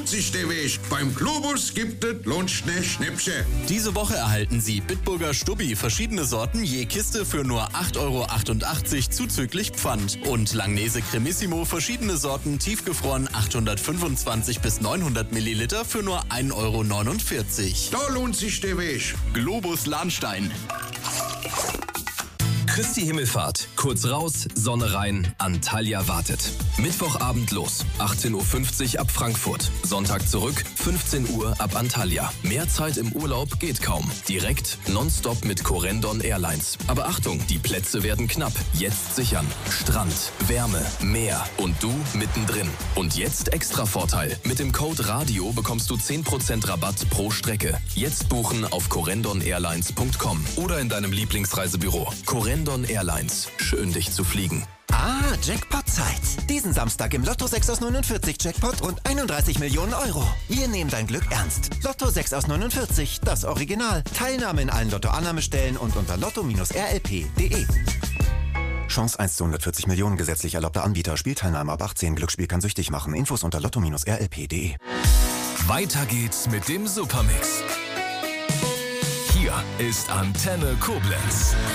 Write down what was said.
sich der Weg. Beim Globus gibt es Lunchne Schnäppchen. Diese Woche erhalten Sie Bitburger Stubbi, verschiedene Sorten, je Kiste für nur 8,88 € zuzüglich Pfand. Und Langnese Cremissimo, verschiedene Sorten, tiefgefroren 825 bis 900 Milliliter für nur 1,49 €. Da lohnt sich der Weg. Globus Lahnstein. Christi Himmelfahrt. Kurz raus, Sonne rein, Antalya wartet. Mittwochabend los, 18:50 Uhr ab Frankfurt. Sonntag zurück, 15 Uhr ab Antalya. Mehr Zeit im Urlaub geht kaum. Direkt, nonstop mit Corendon Airlines. Aber Achtung, die Plätze werden knapp. Jetzt sichern. Strand, Wärme, Meer und du mittendrin. Und jetzt extra Vorteil. Mit dem Code RADIO bekommst du 10% Rabatt pro Strecke. Jetzt buchen auf corendon-airlines.com oder in deinem Lieblingsreisebüro. Corendon Airlines. Schön, dich zu fliegen. Ah, Jackpot-Zeit. Diesen Samstag im Lotto 6 aus 49 Jackpot und 31 Millionen €. Wir nehmen dein Glück ernst. Lotto 6 aus 49, das Original. Teilnahme in allen Lotto-Annahmestellen und unter lotto-rlp.de. Chance 1 zu 140 Millionen, gesetzlich erlaubter Anbieter. Spielteilnahme ab 18. Glücksspiel kann süchtig machen. Infos unter lotto-rlp.de. Weiter geht's mit dem Supermix. Hier ist Antenne Koblenz.